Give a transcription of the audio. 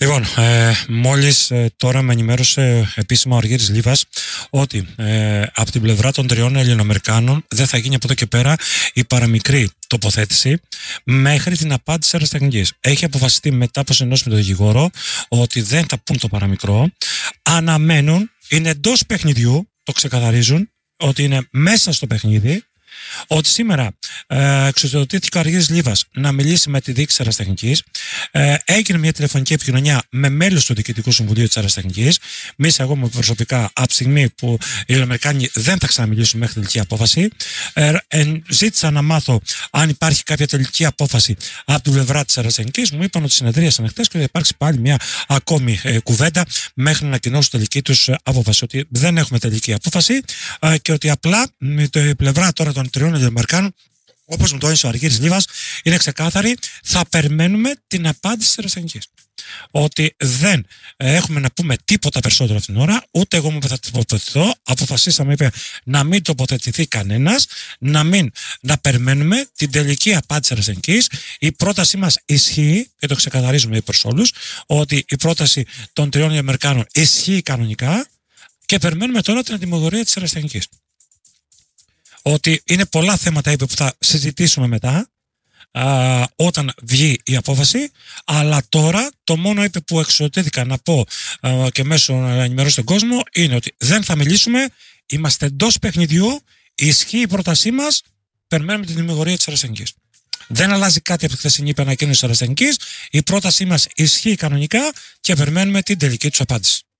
Λοιπόν, μόλις τώρα με ενημέρωσε επίσημα ο Αργύρης Λίβας ότι από την πλευρά των τριών Ελληνοαμερικάνων δεν θα γίνει από εδώ και πέρα η παραμικρή τοποθέτηση μέχρι την απάντηση αεραστεχνικής. Έχει αποφασιστεί μετά από συνεννόηση με τον δικηγόρο ότι δεν θα πούν το παραμικρό. Αναμένουν, είναι εντός παιχνιδιού, το ξεκαθαρίζουν, ότι είναι μέσα στο παιχνίδι. Ότι σήμερα εξουσιοδοτήθηκε ο Αργύρης Λίβας να μιλήσει με τη διοίκηση αεραστεχνικής. Έγινε μια τηλεφωνική επικοινωνία με μέλους του Διοικητικού Συμβουλίου της Αεραστεχνικής. Εγώ μου προσωπικά, από τη στιγμή που οι Ελληνοαμερικάνοι δεν θα ξαναμιλήσουν μέχρι τελική απόφαση, ζήτησα να μάθω αν υπάρχει κάποια τελική απόφαση από την πλευρά της Αεραστεχνικής. Μου είπαν ότι συνεδρίασαν χτες και ότι θα υπάρξει πάλι μια ακόμη κουβέντα μέχρι να ανακοινώσουν τελική τους απόφαση. Ότι δεν έχουμε τελική απόφαση και ότι απλά με την πλευρά τώρα των τριών Ελληνοαμερικάνων, όπως μου το έδωσε ο Αργύρης Λίβας, είναι ξεκάθαρη, θα περιμένουμε την απάντηση της αεραστεχνικής. Ότι δεν έχουμε να πούμε τίποτα περισσότερο αυτήν την ώρα, ούτε εγώ μου θα τοποθετηθώ. Αποφασίσαμε, είπε, να μην τοποθετηθεί κανένας, να περιμένουμε την τελική απάντηση της αεραστεχνικής. Η πρότασή μας ισχύει, και το ξεκαθαρίζουμε προς όλους, ότι η πρόταση των τριών Αμερικάνων ισχύει κανονικά και περιμένουμε τώρα την αντιμετωπία της αεραστεχνικής. Ότι είναι πολλά θέματα, είπε, που θα συζητήσουμε μετά όταν βγει η απόφαση, αλλά τώρα το μόνο, είπε, που εξωτήθηκα να πω και μέσω να ενημερώσω τον κόσμο είναι ότι δεν θα μιλήσουμε, είμαστε εντός παιχνιδιού, ισχύει η πρότασή μας, περιμένουμε την δημιουργία της αεραστεχνικής. Δεν αλλάζει κάτι από τη χθεσινή ανακοίνωση της αεραστεχνικής, η πρότασή μας ισχύει κανονικά και περιμένουμε την τελική τους απάντηση.